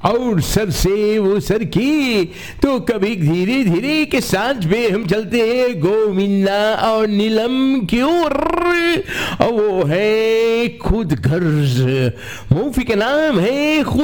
और सर से वो सर की तो कभी धीरे धीरे के साथ में हम चलते हैं गोविंदा और नीलम की ओर। और वो है खुद गर्ज, मूवी का नाम है खुद